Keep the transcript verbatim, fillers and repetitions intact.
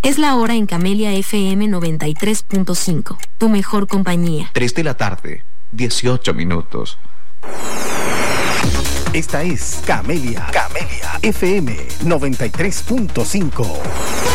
Es la hora en Camelia F M noventa y tres punto cinco, tu mejor compañía. tres de la tarde, dieciocho minutos. Esta es Camelia, Camelia F M noventa y tres punto cinco.